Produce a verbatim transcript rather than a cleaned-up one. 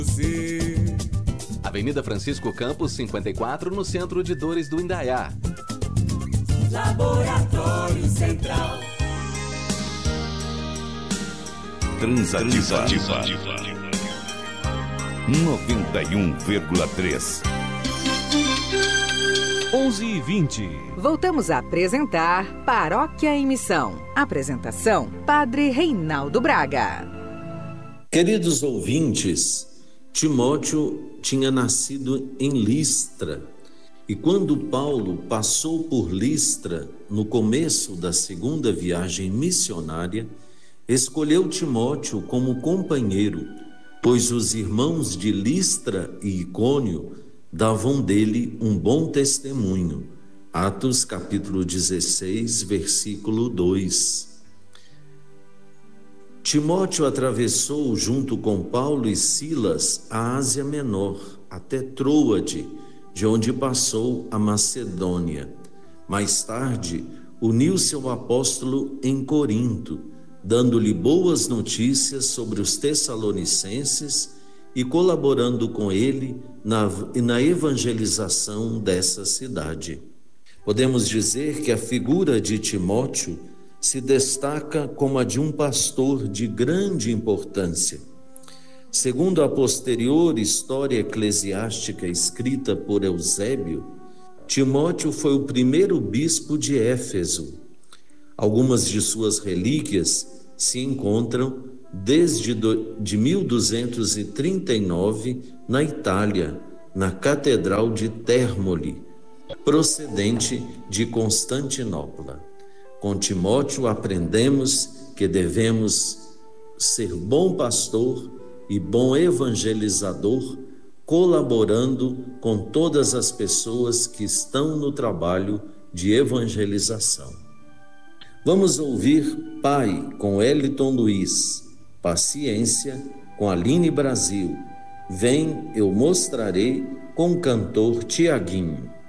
Avenida Francisco Campos, cinquenta e quatro, no centro de Dores do Indaiá. Laboratório Central. Transativa. noventa e um vírgula três. onze e vinte. Voltamos a apresentar Paróquia em Missão. Apresentação, Padre Reinaldo Braga. Queridos ouvintes, Timóteo tinha nascido em Listra, e quando Paulo passou por Listra, no começo da segunda viagem missionária, escolheu Timóteo como companheiro, pois os irmãos de Listra e Icônio davam dele um bom testemunho. Atos capítulo dezesseis, versículo dois. Timóteo atravessou junto com Paulo e Silas a Ásia Menor, até Troade, de onde passou a Macedônia. Mais tarde, uniu-se ao apóstolo em Corinto, dando-lhe boas notícias sobre os tessalonicenses e colaborando com ele na, na evangelização dessa cidade. Podemos dizer que a figura de Timóteo se destaca como a de um pastor de grande importância. Segundo a posterior história eclesiástica escrita por Eusébio, Timóteo foi o primeiro bispo de Éfeso. Algumas de suas relíquias se encontram desde do, de mil duzentos e trinta e nove na Itália, na Catedral de Termoli, procedente de Constantinopla. Com Timóteo aprendemos que devemos ser bom pastor e bom evangelizador, colaborando com todas as pessoas que estão no trabalho de evangelização. Vamos ouvir Pai com Eliton Luiz, Paciência com Aline Brasil, Vem, eu mostrarei com o cantor Tiaguinho.